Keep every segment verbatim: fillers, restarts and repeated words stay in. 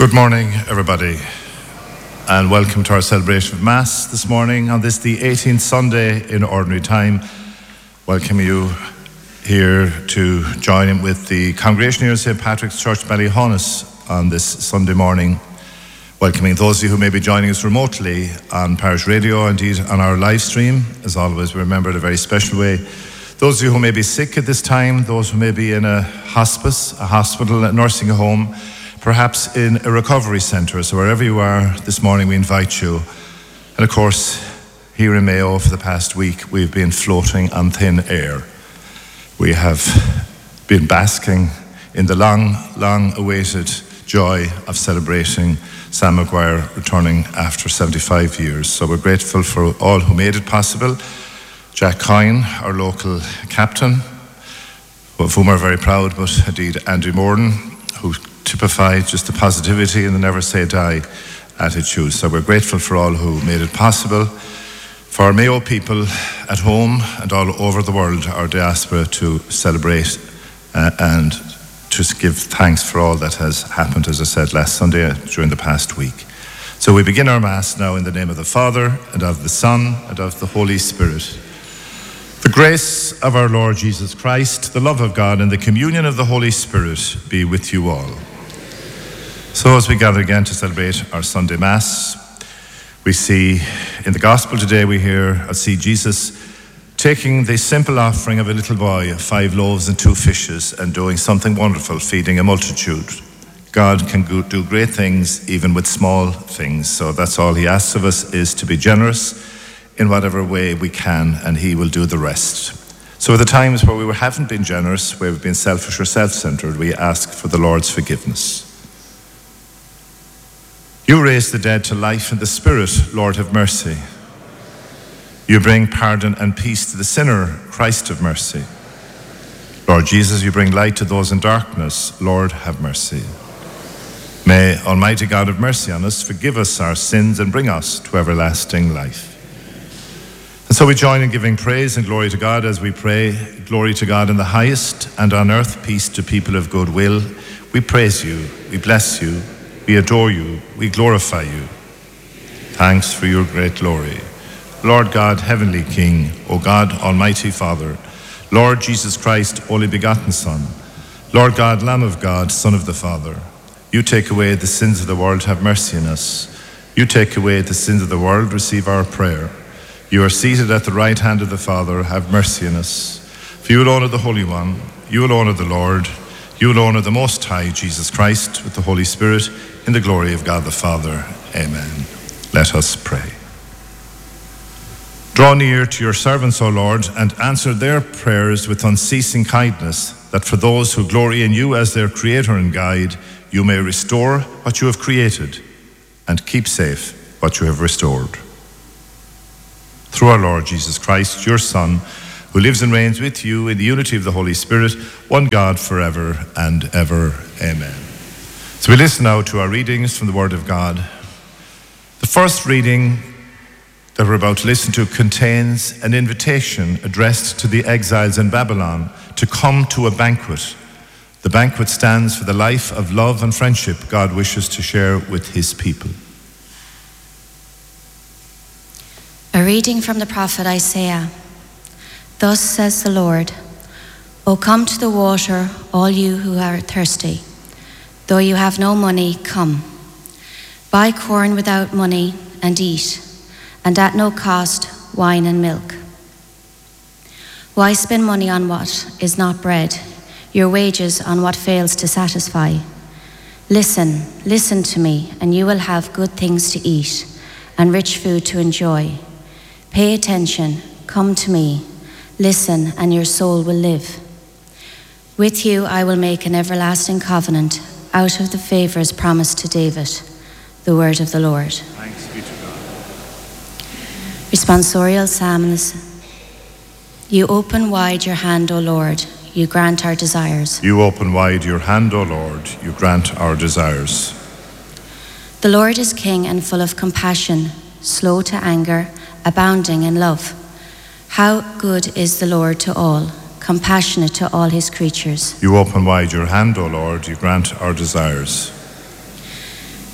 Good morning, everybody, and welcome to our celebration of Mass this morning on this, the eighteenth Sunday in Ordinary Time. Welcome you here to join in with the congregation here at Saint Patrick's Church, Ballyhonus, on this Sunday morning. Welcoming those of you who may be joining us remotely on parish radio, indeed on our live stream. As always, we remember in a very special way those of you who may be sick at this time, those who may be in a hospice, a hospital, a nursing home, perhaps in a recovery centre. So wherever you are this morning, we invite you. And of course, here in Mayo for the past week, we've been floating on thin air. We have been basking in the long, long awaited joy of celebrating Sam Maguire returning after seventy-five years. So we're grateful for all who made it possible. Jack Coyne, our local captain, of whom we're very proud, but indeed Andrew Morden, who typified just the positivity and the never say die attitude. So we're grateful for all who made it possible. For our Mayo people at home and all over the world, our diaspora, to celebrate uh, and to give thanks for all that has happened, as I said last Sunday, uh, during the past week. So we begin our Mass now in the name of the Father, and of the Son, and of the Holy Spirit. The grace of our Lord Jesus Christ, the love of God, and the communion of the Holy Spirit be with you all. So as we gather again to celebrate our Sunday Mass, we see in the Gospel today, we hear or see Jesus taking the simple offering of a little boy, five loaves and two fishes, and doing something wonderful, feeding a multitude. God can do great things even with small things. So that's all he asks of us, is to be generous in whatever way we can, and he will do the rest. So at the times where we haven't been generous, where we've been selfish or self-centered, we ask for the Lord's forgiveness. You raise the dead to life in the Spirit, Lord, have mercy. You bring pardon and peace to the sinner, Christ, have mercy. Lord Jesus, you bring light to those in darkness, Lord, have mercy. May Almighty God have mercy on us, forgive us our sins, and bring us to everlasting life. And so we join in giving praise and glory to God as we pray, glory to God in the highest, and on earth peace to people of good will. We praise you, we bless you, we adore you, we glorify you. Thanks for your great glory. Lord God, Heavenly King, O God, Almighty Father, Lord Jesus Christ, only begotten Son, Lord God, Lamb of God, Son of the Father, you take away the sins of the world, have mercy on us. You take away the sins of the world, receive our prayer. You are seated at the right hand of the Father, have mercy on us. For you alone are the Holy One, you alone are the Lord, you alone are the Most High, Jesus Christ, with the Holy Spirit, in the glory of God the Father. Amen. Let us pray. Draw near to your servants, O Lord, and answer their prayers with unceasing kindness, that for those who glory in you as their Creator and Guide, you may restore what you have created and keep safe what you have restored. Through our Lord Jesus Christ, your Son, who lives and reigns with you in the unity of the Holy Spirit, one God forever and ever. Amen. So we listen now to our readings from the Word of God. The first reading that we're about to listen to contains an invitation addressed to the exiles in Babylon to come to a banquet. The banquet stands for the life of love and friendship God wishes to share with his people. A reading from the prophet Isaiah. Thus says the Lord, O come to the water, all you who are thirsty. Though you have no money, come. Buy corn without money and eat, and at no cost wine and milk. Why spend money on what is not bread, your wages on what fails to satisfy? Listen, listen to me, and you will have good things to eat and rich food to enjoy. Pay attention, come to me, listen, and your soul will live. With you I will make an everlasting covenant out of the favors promised to David. The word of the Lord. Thanks be to God. Responsorial Psalms. You open wide your hand, O Lord, you grant our desires. You open wide your hand, O Lord, you grant our desires. The Lord is king and full of compassion, slow to anger, abounding in love. How good is the Lord to all, compassionate to all his creatures. You open wide your hand, O Lord, you grant our desires.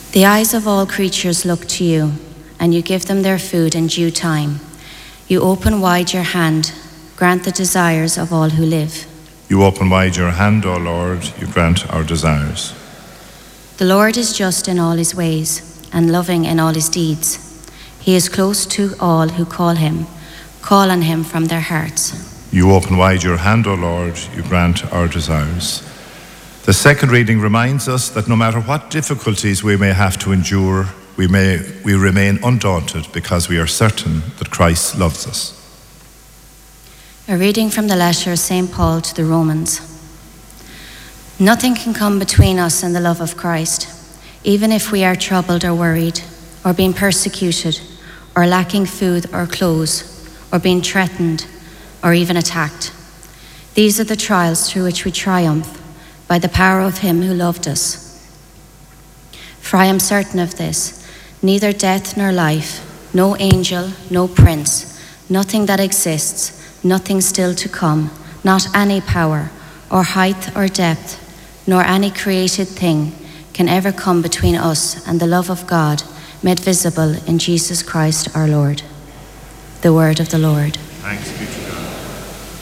The eyes of all creatures look to you, and you give them their food in due time. You open wide your hand, grant the desires of all who live. You open wide your hand, O Lord, you grant our desires. The Lord is just in all his ways, and loving in all his deeds. He is close to all who call him, call on him from their hearts. You open wide your hand, O Lord, you grant our desires. The second reading reminds us that no matter what difficulties we may have to endure, we may we remain undaunted because we are certain that Christ loves us. A reading from the letter of Saint Paul to the Romans. Nothing can come between us and the love of Christ, even if we are troubled or worried, or being persecuted, or lacking food or clothes, or being threatened, or even attacked. These are the trials through which we triumph by the power of him who loved us. For I am certain of this, neither death nor life, no angel, no prince, nothing that exists, nothing still to come, not any power, or height or depth, nor any created thing can ever come between us and the love of God made visible in Jesus Christ our Lord. The word of the Lord. Thanks be